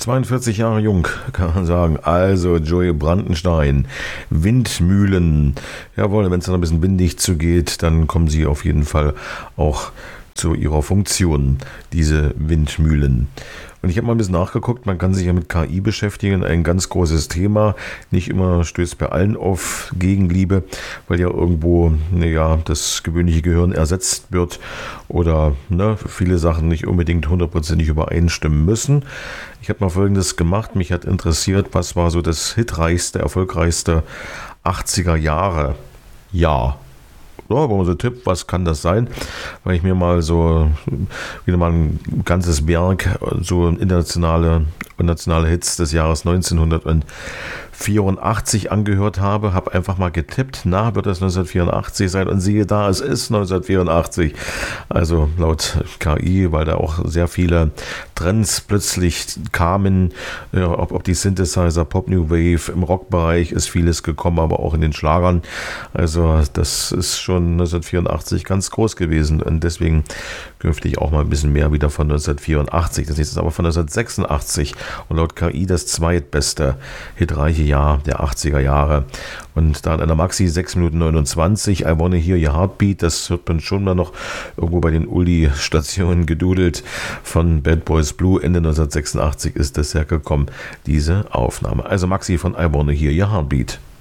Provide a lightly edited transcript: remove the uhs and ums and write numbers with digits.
42 Jahre jung, kann man sagen. Also Joey Brandenstein, Windmühlen. Jawohl, wenn es dann ein bisschen windig zugeht, dann kommen sie auf jeden Fall auch zu ihrer Funktion, diese Windmühlen. Und ich habe mal ein bisschen nachgeguckt, man kann sich ja mit KI beschäftigen, ein ganz großes Thema. Nicht immer stößt bei allen auf Gegenliebe, weil ja irgendwo das gewöhnliche Gehirn ersetzt wird oder viele Sachen nicht unbedingt hundertprozentig übereinstimmen müssen. Ich habe mal Folgendes gemacht, mich hat interessiert, was war so das hitreichste, erfolgreichste 80er Jahre Jahr. Ja, aber so ein Tipp, was kann das sein? Weil ich mir mal so wieder mal ein ganzes Werk, so internationale und nationale Hits des Jahres 1984 angehört habe einfach mal getippt, wird es 1984 sein und siehe da, es ist 1984. Also laut KI, weil da auch sehr viele Trends plötzlich kamen, ob die Synthesizer, Pop New Wave, im Rockbereich ist vieles gekommen, aber auch in den Schlagern. Also das ist schon 1984 ganz groß gewesen und deswegen dürfte ich auch mal ein bisschen mehr wieder von 1984. Das nächste ist aber von 1986 und laut KI das zweitbeste hitreiche Jahr der 80er Jahre. Und da in einer Maxi 6 Minuten 29, I Wanna Hear Your Heartbeat, das wird man schon mal noch irgendwo bei den Uli-Stationen gedudelt. Von Bad Boys Blue, Ende 1986 ist das hergekommen, diese Aufnahme. Also Maxi von I Wanna Hear Your Heartbeat.